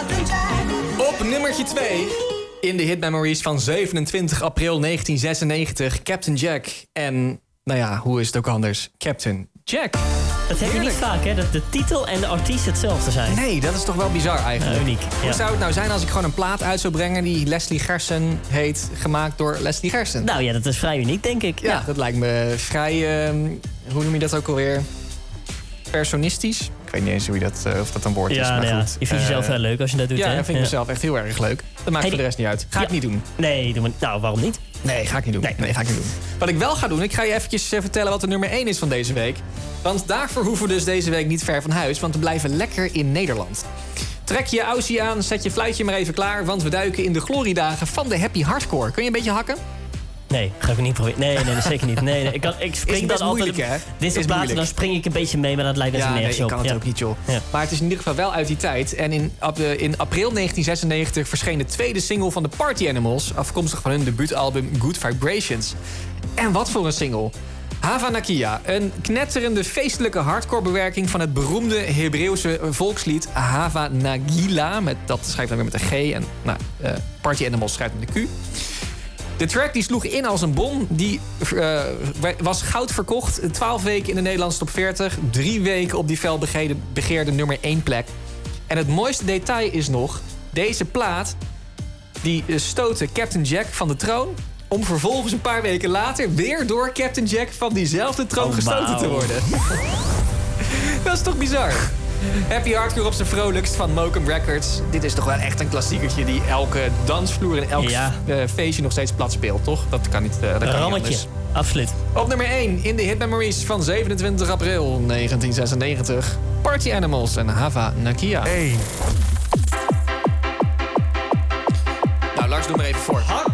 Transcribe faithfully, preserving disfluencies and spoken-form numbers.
Op nummertje twee in de Hit Memories van zevenentwintig april negentien zesennegentig... Captain Jack en, nou ja, hoe is het ook anders? Captain Jack. Dat heb je niet vaak, hè? Dat de titel en de artiest hetzelfde zijn. Nee, dat is toch wel bizar eigenlijk. Uh, uniek, Hoe ja. zou het nou zijn als ik gewoon een plaat uit zou brengen... die Leslie Gerson heet, gemaakt door Leslie Gerson? Nou ja, dat is vrij uniek, denk ik. Ja, Ja. dat lijkt me vrij, uh, hoe noem je dat ook alweer? Personistisch? Ik weet niet eens hoe je dat, uh, of dat een woord is, Ja, maar nou ja, goed. je vindt jezelf Uh, wel leuk als je dat doet, Ja, hè? dat vind ik mezelf echt heel erg leuk. Dat maakt Hey, voor de rest niet uit. Ga ja. ik niet doen. Nee, doe maar, nou, waarom niet? Nee, ga ik niet doen. Nee. Nee, ga ik niet doen. Wat ik wel ga doen, ik ga je eventjes uh, vertellen wat de nummer één is van deze week. Want daarvoor hoeven we dus deze week niet ver van huis, want we blijven lekker in Nederland. Trek je aussie aan, zet je fluitje maar even klaar, want we duiken in de gloriedagen van de happy hardcore. Kun je een beetje hakken? Nee, ga ik niet proberen. Nee, nee, nee zeker niet. Nee, nee. Ik, kan, ik spring Is best dan altijd. moeilijk, hè? Dit Is soort platen, moeilijk. dan spring ik een beetje mee, maar dat lijkt best Ja, nergens nee, ik op. kan het Ja. ook niet, joh. Ja. Maar het is in ieder geval wel uit die tijd. En in, ap- uh, in april negentien zesennegentig verscheen de tweede single van de Party Animals, afkomstig van hun debuutalbum Good Vibrations. En wat voor een single. Hava Nakia, een knetterende feestelijke hardcore-bewerking van het beroemde Hebreeuwse volkslied Hava Nagila. Met, dat schrijft dan weer met een G en nou, uh, Party Animals schrijft met een Q. De track die sloeg in als een bom. Die uh, was goud verkocht. twaalf weken in de Nederlandse top veertig. Drie weken op die felbegeerde begeerde nummer één plek. En het mooiste detail is nog... deze plaat die stootte Captain Jack van de troon... om vervolgens een paar weken later... weer door Captain Jack van diezelfde troon Oh, gestoten wauw. te worden. Dat is toch bizar? Happy Hardcore op zijn vrolijkst van Mokum Records. Dit is toch wel echt een klassiekertje die elke dansvloer en elk Ja. uh, feestje nog steeds plat speelt, toch? Dat kan niet, uh, dat kan Een niet rammetje. anders. Absoluut. Op nummer één in de Hit Memories van zevenentwintig april negentien zesennegentig. Party Animals en Hava Nakia. één. Nou, Lars, doe maar even voor.